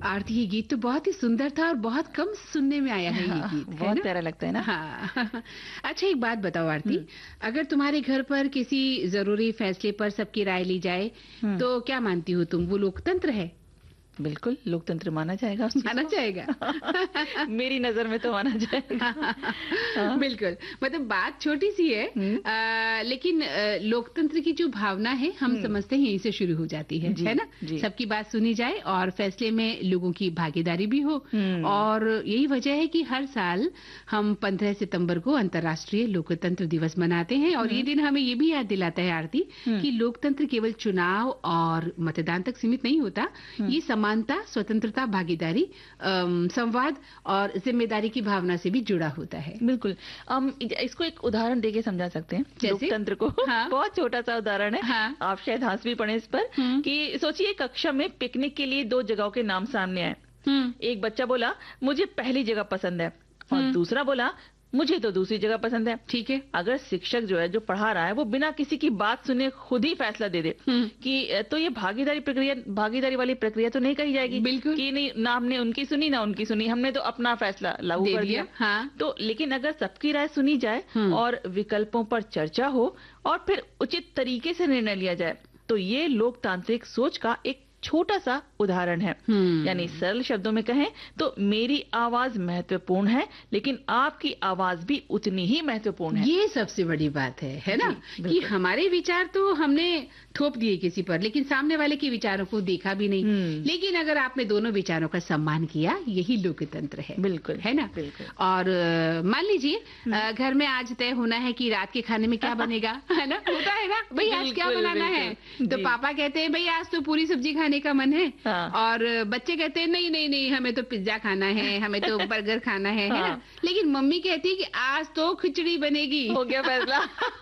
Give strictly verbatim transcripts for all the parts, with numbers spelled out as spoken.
आरती, ये गीत तो बहुत ही सुंदर था और बहुत कम सुनने में आया है ये गीत, है बहुत ना? प्यारा लगता है ना। हाँ। अच्छा, एक बात बताओ आरती, हम्म। अगर तुम्हारे घर पर किसी जरूरी फैसले पर सबकी राय ली जाए हम्म। तो क्या मानती हो तुम, वो लोकतंत्र है? बिल्कुल लोकतंत्र माना जाएगा उस चीज माना को। जाएगा। मेरी नजर में तो माना जाएगा। हाँ। बिल्कुल, मतलब बात छोटी सी है, हम्म। आ, लेकिन आ, लोकतंत्र की जो भावना है हम हम्म। समझते हैं यहीं से शुरू हो जाती है, जी, है ना? जी। सबकी बात सुनी जाए और फैसले में लोगों की भागीदारी भी हो। हम्म। और यही वजह है कि हर साल हम पंद्रह सितंबर को अंतर्राष्ट्रीय लोकतंत्र दिवस मनाते हैं और ये हम्म। दिन हमें ये भी याद दिलाता है आरती हम्म। कि लोकतंत्र केवल चुनाव और मतदान तक सीमित नहीं होता। हम्म। ये समानता, स्वतंत्रता, भागीदारी, अम, संवाद और जिम्मेदारी की भावना से भी जुड़ा होता है। बिल्कुल। हम इसको एक उदाहरण देके समझा सकते हैं जैसे? लोकतंत्र को। हाँ। बहुत छोटा सा उदाहरण है। हाँ। आप शायद हंस भी पड़े इस पर हम्म। कि सोचिए कक्षा में पिकनिक के लिए दो जगहों के नाम सामने आए। हम्म। एक बच्चा बोला मुझे पहली जगह पसंद है और हम्म। दूसरा बोला मुझे तो दूसरी जगह पसंद है। ठीक है। अगर शिक्षक जो है जो पढ़ा रहा है वो बिना किसी की बात सुने खुद ही फैसला दे दे हम्म। कि तो ये भागीदारी प्रक्रिया भागीदारी वाली प्रक्रिया तो नहीं कही जाएगी। बिल्कुल। कि नहीं, ना हमने उनकी सुनी ना उनकी सुनी, हमने तो अपना फैसला लागू दे कर दिया। दिया। हाँ। तो लेकिन अगर सबकी राय सुनी जाए हम्म। और विकल्पों पर चर्चा हो और फिर उचित तरीके से निर्णय लिया जाए तो ये लोकतांत्रिक सोच का एक छोटा सा उदाहरण है। हम्म। यानी सरल शब्दों में कहें तो मेरी आवाज महत्वपूर्ण है लेकिन आपकी आवाज भी उतनी ही महत्वपूर्ण है। ये सबसे बड़ी बात है, है ना? जी, कि बिल्कुल। हमारे विचार तो हमने थोप दिए किसी पर, लेकिन सामने वाले के विचारों को देखा भी नहीं। हम्म। लेकिन अगर आपने दोनों विचारों का सम्मान किया, यही लोकतंत्र है। बिल्कुल, है ना? बिल्कुल। और अ, मान लीजिए अ, घर में आज तय होना है कि रात के खाने में क्या बनेगा, है ना? होता है ना भाई, आज क्या बिल्कुल, बनाना है? बिल्कुल। तो जी। पापा कहते हैं भाई आज तो पूरी सब्जी खाने का मन है। हाँ। और बच्चे कहते हैं नहीं नहीं नहीं, हमें तो पिज्जा खाना है, हमें तो बर्गर खाना है, है ना? हाँ। लेकिन मम्मी कहती है कि आज तो खिचड़ी बनेगी। हो गया फैसला।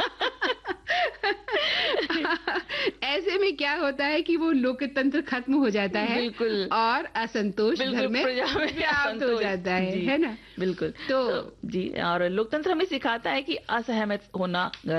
ऐसे में क्या होता है कि वो लोकतंत्र खत्म हो जाता है। बिल्कुल। और असंतोष घर बिल्कुल में प्रजा में व्याप्त हो असंतोष। जाता है, जी, है ना? बिल्कुल। तो, तो जी, और लोकतंत्र हमें सिखाता है कि असहमत होना